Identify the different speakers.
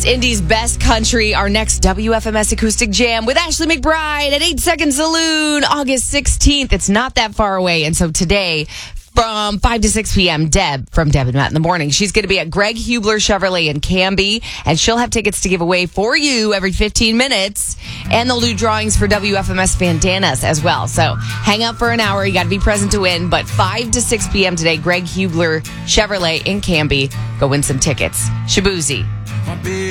Speaker 1: West Indies best country, our next WFMS Acoustic Jam with Ashley McBride at 8 Second Saloon, August 16th. It's not that far away. And so today, from 5 to 6 p.m., Deb from Deb and Matt in the Morning, she's going to be at Greg Hubler Chevrolet in Canby, and she'll have tickets to give away for you every 15 minutes. And they'll do drawings for WFMS Bandanas as well. So hang out for an hour. You got to be present to win. But 5 to 6 p.m. today, Greg Hubler Chevrolet in Canby. Go win some tickets. Shabuzi.